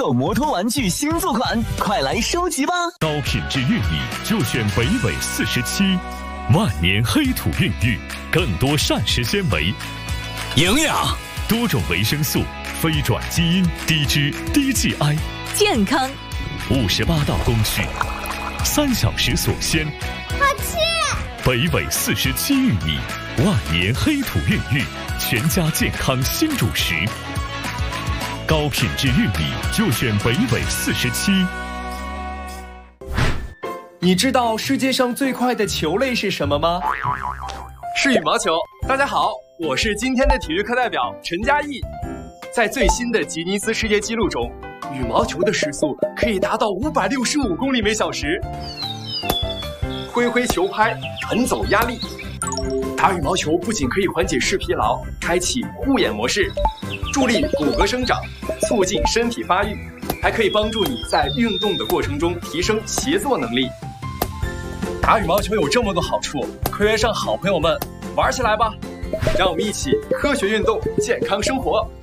手摩托玩具新作款，快来收集吧！ 高品质玉米就选北纬47，万年黑土孕育，更多膳食纤维、 营养、 多种维生素、非转基因、低脂低 GI， 健康。 58道工序，3小时锁鲜。 好吃！ 北纬47玉米，万年黑土孕育，全家健康新主食。高品质玉米就选北纬47。 你知道世界上最快的球类是什么吗？ 是羽毛球。大家好，我是今天的体育课代表陈嘉译。在最新的吉尼斯世界纪录中，羽毛球的时速可以达到565公里每小时。挥挥球拍，传走压力。打羽毛球不仅可以缓解视疲劳，开启护眼模式，助力骨骼生长，促进身体发育，还可以帮助你在运动的过程中提升协作能力。打羽毛球有这么多好处，快约上好朋友们玩起来吧！让我们一起科学运动，健康生活。